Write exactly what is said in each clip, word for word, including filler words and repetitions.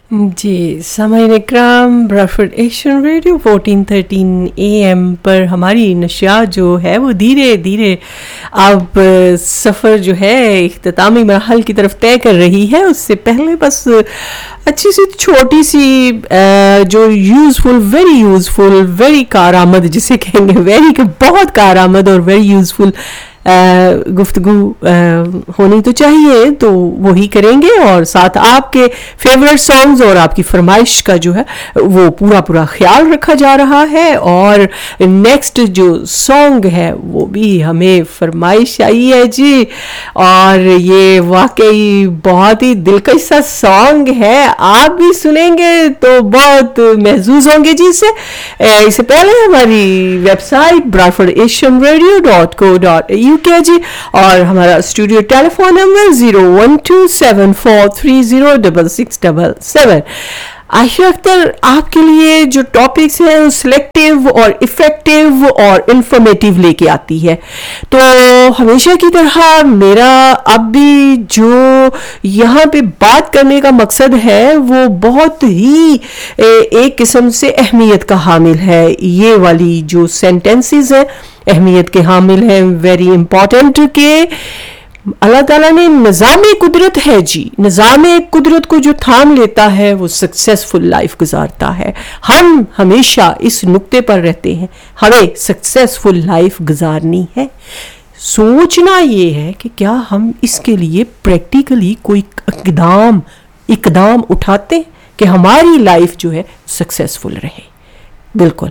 جی سامعین اکرام، براڈفورڈ Asian radio fourteen thirteen A M پر ہماری نشریات جو ہے وہ دھیرے دھیرے اب سفر جو ہے اختتامی مراحل کی طرف طے کر رہی ہے. اس سے پہلے بس اچھی سی چھوٹی سی جو یوزفل، ویری یوزفل، ویری کارآمد جسے کہیں گے، ویری بہت کارآمد اور ویری یوزفل گفتگو ہونی تو چاہیے، تو وہی کریں گے. اور ساتھ آپ کے فیورٹ سانگز اور آپ کی فرمائش کا جو ہے وہ پورا پورا خیال رکھا جا رہا ہے. اور نیکسٹ جو سانگ ہے وہ بھی ہمیں فرمائش آئی ہے جی، اور یہ واقعی بہت ہی دلکش سا سانگ ہے. آپ بھی سنیں گے تو بہت محظوظ ہوں گے جی اس سے. اس سے پہلے ہماری web site براڈفورڈ Asian radio dot کو ڈاٹ یو کے جی، اور ہمارا studio tele phone number zero one to seven four three zero double six double seven. عائشہ اختر آپ کے لیے جو ٹاپکس ہیں سلیکٹیو اور افیکٹو اور انفارمیٹیو لے کے آتی ہے. تو ہمیشہ کی طرح میرا اب بھی جو یہاں پہ بات کرنے کا مقصد ہے وہ بہت ہی ایک قسم سے اہمیت کا حامل ہے. یہ والی جو سینٹینسز ہیں اہمیت کے حامل ہیں، ویری امپورٹنٹ، کہ اللہ تعالیٰ نے نظام قدرت ہے جی، نظام قدرت کو جو تھام لیتا ہے وہ سکسیسفل لائف گزارتا ہے. ہم ہمیشہ اس نقطے پر رہتے ہیں، ہمیں سکسیسفل لائف گزارنی ہے. سوچنا یہ ہے کہ کیا ہم اس کے لیے پریکٹیکلی کوئی اقدام اقدام اٹھاتے ہیں کہ ہماری لائف جو ہے سکسیسفل رہے. بالکل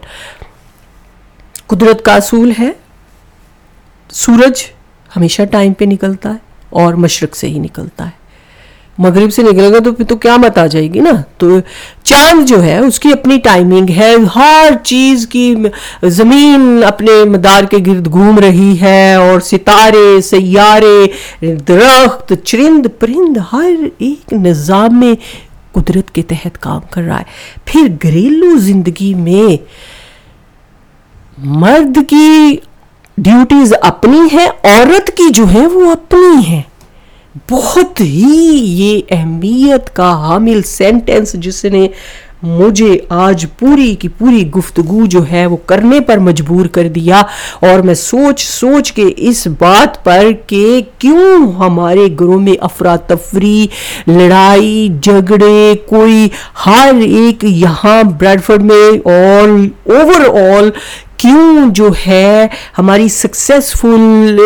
قدرت کا اصول ہے، سورج ہمیشہ ٹائم پہ نکلتا ہے اور مشرق سے ہی نکلتا ہے. مغرب سے نکلے گا تو پھر تو قیامت آ جائے گی نا. تو چاند جو ہے اس کی اپنی ٹائمنگ ہے، ہر چیز کی، زمین اپنے مدار کے گرد گھوم رہی ہے، اور ستارے، سیارے، درخت، چرند پرند، ہر ایک نظام میں قدرت کے تحت کام کر رہا ہے. پھر گھریلو زندگی میں مرد کی ڈیوٹیز اپنی ہیں، عورت کی جو ہے وہ اپنی ہیں. بہت ہی یہ اہمیت کا حامل سینٹینس جس نے مجھے آج پوری کی پوری گفتگو جو ہے وہ کرنے پر مجبور کر دیا. اور میں سوچ سوچ کے اس بات پر کہ کیوں ہمارے گھروں میں افراتفری، لڑائی جھگڑے، کوئی ہر ایک یہاں براڈفورڈ میں اور اوور آل کیوں جو ہے ہماری سکسیسفل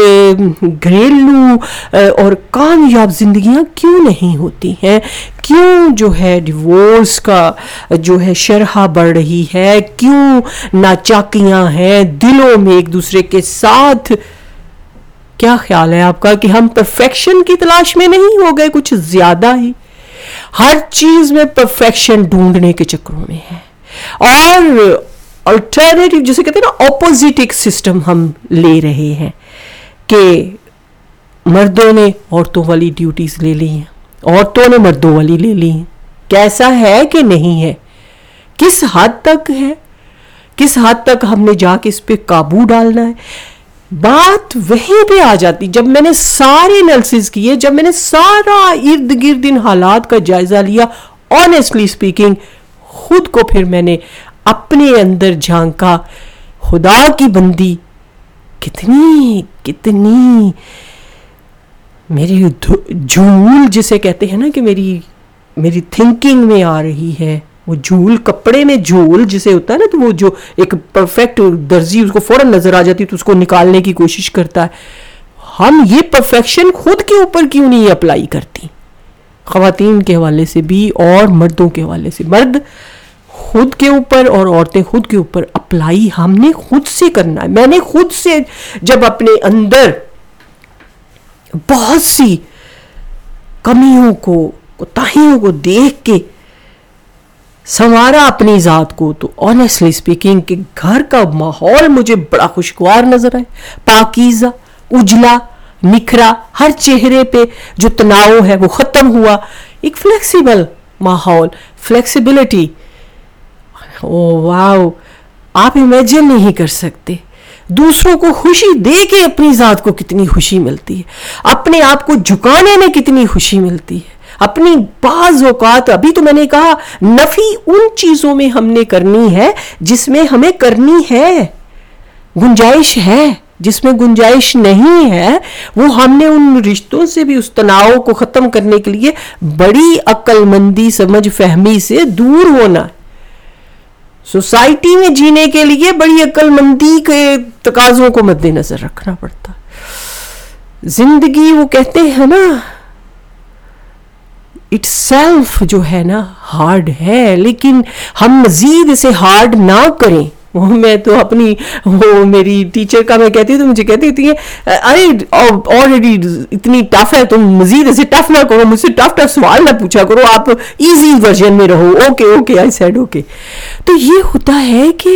گھریلو اور کامیاب زندگیاں کیوں نہیں ہوتی ہیں؟ کیوں جو ہے ڈیورس کا جو ہے شرح بڑھ رہی ہے؟ کیوں ناچاکیاں ہیں دلوں میں ایک دوسرے کے ساتھ؟ کیا خیال ہے آپ کا کہ ہم پرفیکشن کی تلاش میں نہیں ہو گئے کچھ زیادہ ہی؟ ہر چیز میں پرفیکشن ڈھونڈنے کے چکروں میں ہے، اور الٹرنیٹیو جسے کہتے ہیں نا اپوزٹ ایک سسٹم ہم لے رہے ہیں کہ مردوں نے عورتوں والی ڈیوٹیز لے لی ہیں، عورتوں نے مردوں والی لے لی ہیں. کیسا ہے کہ نہیں ہے؟ کس حد تک ہے؟ کس حد تک ہم نے جا کے اس پہ قابو ڈالنا ہے؟ بات وہیں پہ آ جاتی جب میں نے سارے انالیسز کیے، جب میں نے سارا ارد گرد ان حالات کا جائزہ لیا. آنیسٹلی اسپیکنگ خود کو پھر میں نے اپنے اندر جھانکا، خدا کی بندی کتنی کتنی میری جھول جسے کہتے ہیں نا کہ میری میری تھنکنگ میں آ رہی ہے. وہ جھول کپڑے میں جھول جسے ہوتا ہے نا، تو وہ جو ایک پرفیکٹ درزی اس کو فوراً نظر آ جاتی تو اس کو نکالنے کی کوشش کرتا ہے. ہم یہ پرفیکشن خود کے اوپر کیوں نہیں اپلائی کرتی؟ خواتین کے حوالے سے بھی اور مردوں کے حوالے سے. مرد خود کے اوپر اور عورتیں خود کے اوپر اپلائی ہم نے خود سے کرنا ہے. میں نے خود سے جب اپنے اندر بہت سی کمیوں کو، کوتاہیوں کو دیکھ کے سنوارا اپنی ذات کو، تو آنیسٹلی اسپیکنگ کہ گھر کا ماحول مجھے بڑا خوشگوار نظر آئے، پاکیزہ، اجلا، نکھرا، ہر چہرے پہ جو تناؤ ہے وہ ختم ہوا. ایک فلیکسیبل ماحول، فلیکسیبلٹی. او واو، آپ امیجن نہیں کر سکتے دوسروں کو خوشی دے کے اپنی ذات کو کتنی خوشی ملتی ہے، اپنے آپ کو جھکانے میں کتنی خوشی ملتی ہے، اپنی بعض اوقات ابھی تو میں نے کہا نفی ان چیزوں میں ہم نے کرنی ہے جس میں ہمیں کرنی ہے گنجائش ہے. جس میں گنجائش نہیں ہے وہ ہم نے ان رشتوں سے بھی اس تناؤ کو ختم کرنے کے لیے بڑی عقل مندی سمجھ فہمی سے دور ہونا. سوسائٹی میں جینے کے لیے بڑی عقل مندی کے تقاضوں کو مد نظر رکھنا پڑتا. زندگی وہ کہتے ہیں نا اٹ سیلف جو ہے نا ہارڈ ہے, لیکن ہم مزید اسے ہارڈ نہ کریں. وہ میں تو اپنی وہ میری ٹیچر کا میں کہتی ہوں تو مجھے کہتی تھی ارے آلریڈی اتنی ٹف ہے تم مزید اسے ٹف نہ کرو, مجھ سے ٹف ٹف سوال نہ پوچھا کرو, آپ ایزی ورژن میں رہو. Okay okay I said okay. تو یہ ہوتا ہے کہ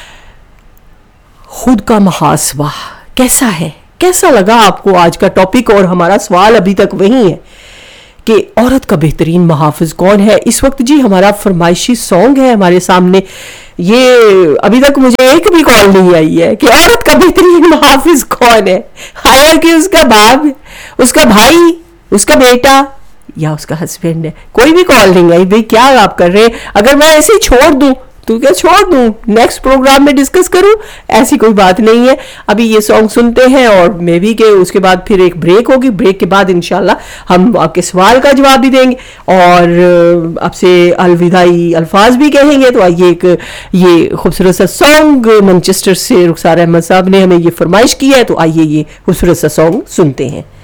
خود کا محاسبہ کیسا ہے. کیسا لگا آپ کو آج کا ٹاپک؟ اور ہمارا سوال ابھی تک وہی ہے کہ عورت کا بہترین محافظ کون ہے. اس وقت جی ہمارا فرمائشی سانگ ہے ہمارے سامنے. یہ ابھی تک مجھے ایک بھی کال نہیں آئی ہے کہ عورت کا بہترین محافظ کون ہے. حالانکہ اس کا باپ, اس کا بھائی, اس کا بیٹا یا اس کا ہسبینڈ ہے. کوئی بھی کال نہیں آئی. بھئی کیا آپ کر رہے ہیں؟ اگر میں ایسے ہی چھوڑ دوں تو کیا چھوڑ دوں, نیکسٹ پروگرام میں ڈسکس کروں؟ ایسی کوئی بات نہیں ہے. ابھی یہ سانگ سنتے ہیں اور میں بھی کہ اس کے بعد پھر ایک بریک ہوگی. بریک کے بعد انشاءاللہ ہم آپ کے سوال کا جواب بھی دیں گے اور آپ سے الوداعی الفاظ بھی کہیں گے. تو آئیے ایک یہ خوبصورت سا سانگ مانچسٹر سے رخسار احمد صاحب نے ہمیں یہ فرمائش کی ہے, تو آئیے یہ خوبصورت سا سانگ سنتے ہیں.